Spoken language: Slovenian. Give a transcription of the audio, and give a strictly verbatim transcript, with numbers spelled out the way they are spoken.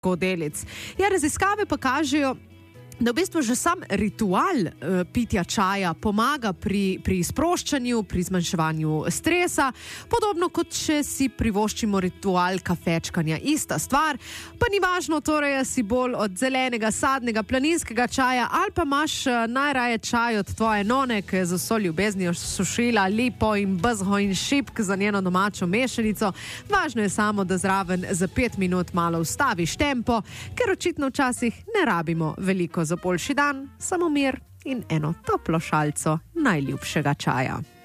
skodelic. Ja, raziskave pa kažejo, da v bistvu že sam ritual uh, pitja čaja pomaga pri, pri sproščanju, pri zmanjševanju stresa, podobno kot če si privoščimo ritual kafečkanja. Ista stvar, pa ni važno torej, si bolj od zelenega, sadnega, planinskega čaja ali pa imaš uh, najraje čaj od tvoje none, ki je z vso ljubeznijo sušila lipo in bezho in šipk za njeno domačo mešanico. Važno je samo, da zraven za pet minut malo ustaviš tempo, ker očitno včasih ne rabimo veliko za boljši dan, samo mir in eno toplo šalco najljubšega čaja.